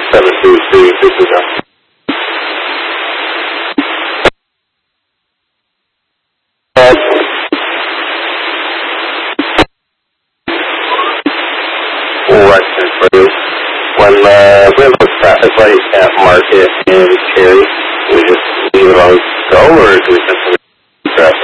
723, this is a... Question for you. When we have a traffic light at Market and Cherry, do we just leave it on go, or do we simply traffic?